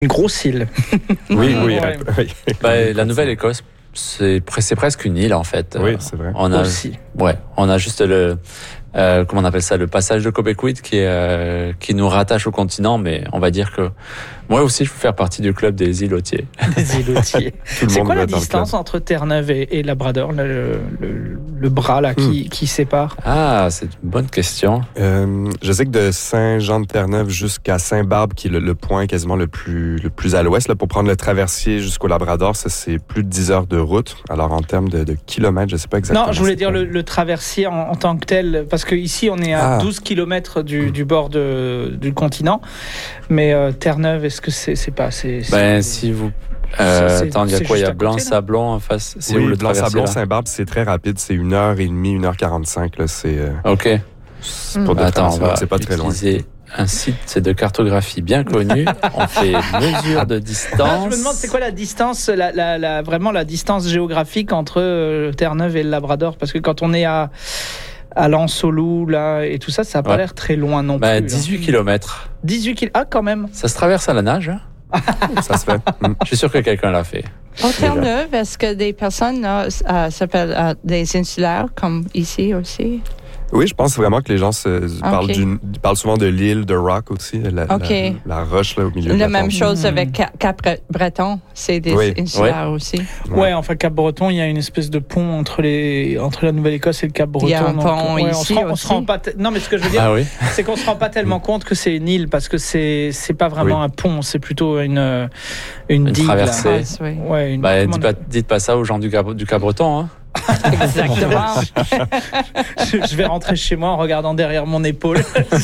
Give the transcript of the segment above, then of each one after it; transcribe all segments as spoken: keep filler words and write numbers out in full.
Une grosse île. Oui, oui. Ouais. oui. Bah, la Nouvelle-Écosse, c'est, c'est presque une île en fait. Oui, c'est vrai. On a, Aussi. ouais, on a juste le, euh, comment on appelle ça, le passage de Québec qui est, euh, qui nous rattache au continent, mais on va dire que moi aussi, je veux faire partie du club des îlotiers. Des îlotiers. Tout le C'est monde quoi va la dans le distance club. entre Terre-Neuve et, et Labrador, le, le, le bras là qui, Hmm. qui sépare? Ah, c'est une bonne question. Euh, je sais que de Saint-Jean-de-Terre-Neuve jusqu'à Saint-Barbe, qui est le, le point quasiment le plus, le plus à l'ouest, là, pour prendre le traversier jusqu'au Labrador, ça, c'est plus de dix heures de route. Alors, en termes de, de kilomètres, je ne sais pas exactement. Non, je voulais c'est dire quoi. le, le traversier en, en tant que tel, parce qu'ici on est à Ah. douze kilomètres du, du bord de, du continent, mais euh, Terre-Neuve, est-ce que c'est, c'est pas... C'est, c'est- Ben, si vous, euh, C'est- c'est- attends, il y a c'est quoi? Il y juste a à côté, là? Blanc-Sablon en face. C'est où Oui, le Blanc-Sablon, traversier, là? Saint-Barbe, c'est très rapide. C'est une heure et demie, une heure quarante-cinq. Là, c'est, euh, Ok. c'est pour de Attends, on traverser, va donc c'est pas très loin. utiliser un site de cartographie bien connu. On fait mesure de distance. Ah, je me demande, c'est quoi la distance, la, la, la, vraiment la distance géographique entre euh, Terre-Neuve et le Labrador? Parce que quand on est à, à Lansolou, là, et tout ça, ça n'a pas Ouais. l'air très loin non Ben, plus. dix-huit kilomètres. dix-huit kilomètres. Ah, quand même. Ça se traverse à la nage, hein? Ça se fait. Mm. Je suis sûr que quelqu'un l'a fait. En Terre-Neuve, est-ce que des personnes là, euh, s'appellent euh, des insulaires, comme ici aussi? Oui, je pense vraiment que les gens se, parlent, Ok. d'une, parlent souvent de l'île de Rock aussi, la, Ok. la, la roche là, au milieu de La la même tombe. chose avec Ca- Cap-Breton, c'est des Oui. insulaires aussi. Ouais. Ouais. enfin Cap-Breton, il y a une espèce de pont entre les entre la Nouvelle-Écosse et le Cap-Breton. Il y a un donc, pont ouais, on ici se rend, on aussi. se rend pas. te- Non, mais ce que je veux dire, Ah oui? c'est qu'on se rend pas tellement compte que c'est une île parce que c'est c'est pas vraiment Oui. un pont, c'est plutôt une une, Une digue. là. traversée. Trace, oui. Ouais, une, Ben, comment dites pas, dites pas ça aux gens du, Cap- du Cap-Breton, hein? Exactement. je, je vais rentrer chez moi en regardant derrière mon épaule.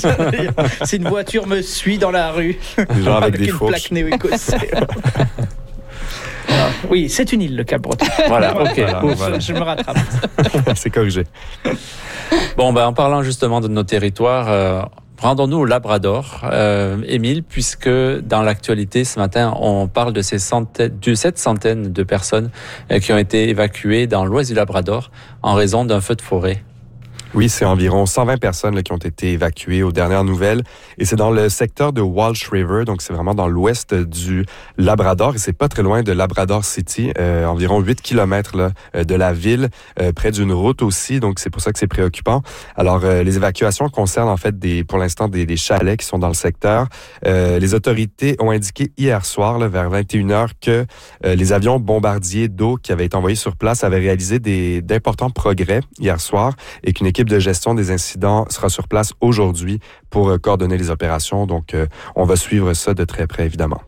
Si une voiture me suit dans la rue Les gens avec, des une fourches. plaque néo-écossais. Ah, oui, c'est une île, le Cap-Breton. Voilà, ok. Voilà, Ouf. voilà. Je me rattrape. C'est corrigé. Bon, ben, en parlant justement de nos territoires, euh, rendons-nous au Labrador, euh, Émile, puisque dans l'actualité ce matin, on parle de ces centaines, de cette centaine de personnes euh, qui ont été évacuées dans l'ouest du Labrador en raison d'un feu de forêt. Oui, c'est environ cent vingt personnes là, qui ont été évacuées aux dernières nouvelles. Et c'est dans le secteur de Walsh River, donc c'est vraiment dans l'ouest du Labrador. Et c'est pas très loin de Labrador City, euh, environ huit kilomètres là, de la ville, euh, près d'une route aussi. Donc c'est pour ça que c'est préoccupant. Alors euh, les évacuations concernent en fait des, pour l'instant des, des chalets qui sont dans le secteur. Euh, les autorités ont indiqué hier soir, là, vers vingt et une heures, que euh, les avions bombardiers d'eau qui avaient été envoyés sur place avaient réalisé des, d'importants progrès hier soir et qu'une équipe de gestion des incidents sera sur place aujourd'hui pour euh, coordonner les opérations. Donc, euh, on va suivre ça de très près, évidemment.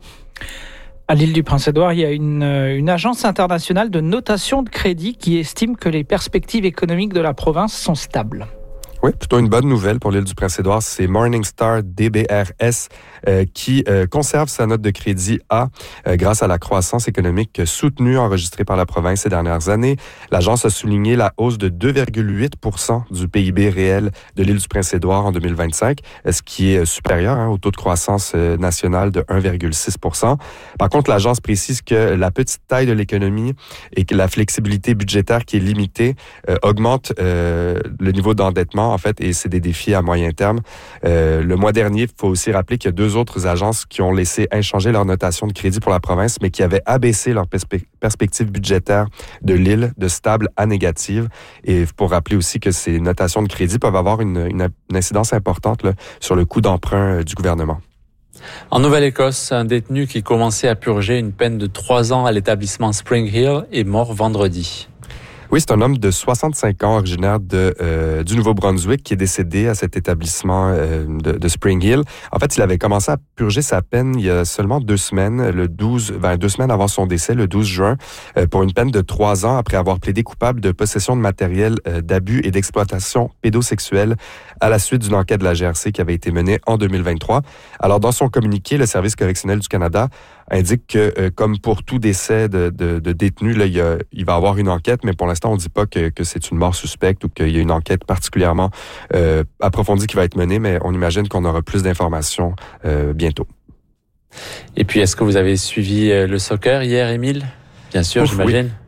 À l'île du Prince-Édouard, il y a une, une agence internationale de notation de crédit qui estime que les perspectives économiques de la province sont stables. Oui, plutôt une bonne nouvelle pour l'île du Prince-Édouard. C'est Morningstar D B R S euh, qui euh, conserve sa note de crédit A euh, grâce à la croissance économique soutenue enregistrée par la province ces dernières années. L'agence a souligné la hausse de deux virgule huit pour cent du P I B réel de l'île du Prince-Édouard en deux mille vingt-cinq, ce qui est supérieur hein, au taux de croissance euh, national de un virgule six pour cent. Par contre, l'agence précise que la petite taille de l'économie et que la flexibilité budgétaire qui est limitée euh, augmente euh, le niveau d'endettement en fait, et c'est des défis à moyen terme. Euh, le mois dernier, il faut aussi rappeler qu'il y a deux autres agences qui ont laissé inchanger leur notation de crédit pour la province, mais qui avaient abaissé leur perspe- perspective budgétaire de l'île de stable à négative. Et pour rappeler aussi que ces notations de crédit peuvent avoir une, une, une incidence importante là, sur le coût d'emprunt euh, du gouvernement. En Nouvelle-Écosse, un détenu qui commençait à purger une peine de trois ans à l'établissement Spring Hill est mort vendredi. Oui, c'est un homme de soixante-cinq ans, originaire de, euh, du Nouveau-Brunswick, qui est décédé à cet établissement euh, de, de Spring Hill. En fait, il avait commencé à purger sa peine il y a seulement deux semaines, le douze, ben, deux semaines avant son décès, le douze juin, euh, pour une peine de trois ans après avoir plaidé coupable de possession de matériel euh, d'abus et d'exploitation pédosexuelle à la suite d'une enquête de la G R C qui avait été menée en deux mille vingt-trois. Alors, dans son communiqué, le Service correctionnel du Canada indique que, euh, comme pour tout décès de, de, de détenu, là, il, y a, il va y avoir une enquête, mais pour l'instant, on ne dit pas que, que c'est une mort suspecte ou qu'il y a une enquête particulièrement euh, approfondie qui va être menée, mais on imagine qu'on aura plus d'informations euh, bientôt. Et puis, est-ce que vous avez suivi le soccer hier, Émile? Bien sûr, Ouf, j'imagine. Oui.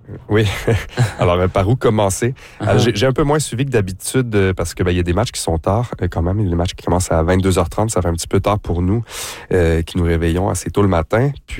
Oui. Alors, euh, par où commencer? Alors, j'ai, j'ai un peu moins suivi que d'habitude euh, parce que ben, il y a des matchs qui sont tard euh, quand même. Il y a des matchs qui commencent à vingt-deux heures trente. Ça fait un petit peu tard pour nous euh, qui nous réveillons assez tôt le matin. Puis,